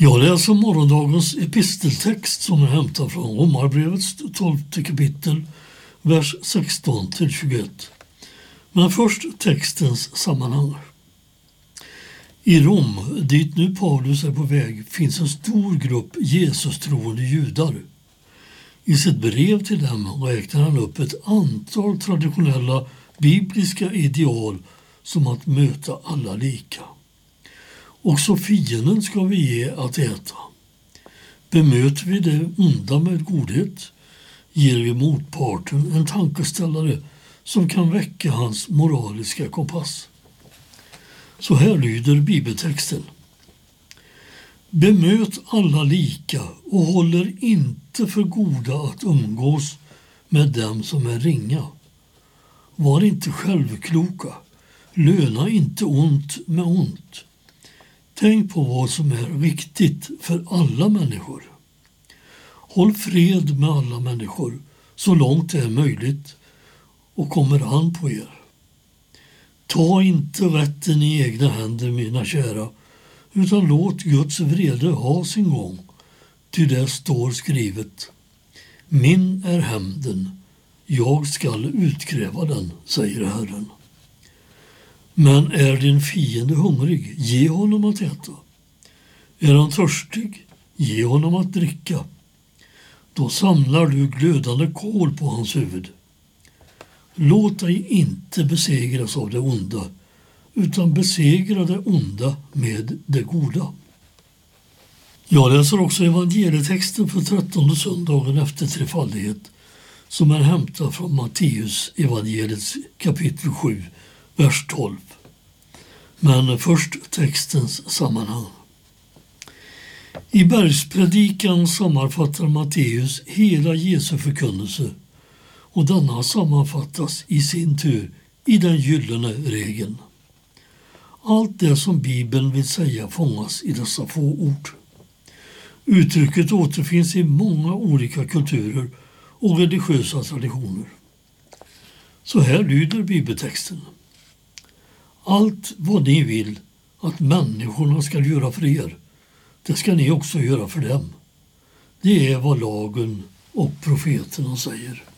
Jag läser morgondagens episteltext som är hämtad från Romarbrevets 12 kapitel, vers 16-21. Men först textens sammanhang. I Rom, dit nu Paulus är på väg, finns en stor grupp Jesus-troende judar. I sitt brev till dem räknar han upp ett antal traditionella bibliska ideal som att möta alla lika. Också fienden ska vi ge att äta. Bemöter vi det onda med godhet, ger vi motparten en tankeställare som kan väcka hans moraliska kompass. Så här lyder bibeltexten. Bemöt alla lika och håller inte för goda att umgås med dem som är ringa. Var inte självkloka, löna inte ont med ont. Tänk på vad som är riktigt för alla människor. Håll fred med alla människor så långt det är möjligt och kommer an på er. Ta inte rätten i egna händer, mina kära, utan låt Guds vrede ha sin gång, ty det står skrivet. Min är hämnden, jag skall utkräva den, säger Herren. Men är din fiende hungrig, ge honom att äta. Är han törstig, ge honom att dricka. Då samlar du glödande kol på hans huvud. Låt dig inte besegras av det onda, utan besegra det onda med det goda. Jag läser också evangelietexten för 13:e söndagen efter trefaldighet, som är hämtad från Matteus evangeliets kapitel 7, vers 12. Men först textens sammanhang. I bergspredikan sammanfattar Matteus hela Jesu förkunnelse, och denna sammanfattas i sin tur i den gyllene regeln. Allt det som Bibeln vill säga fångas i dessa få ord. Uttrycket återfinns i många olika kulturer och religiösa traditioner. Så här lyder bibeltexten. Allt vad ni vill att människorna ska göra för er, det ska ni också göra för dem. Det är vad lagen och profeterna säger.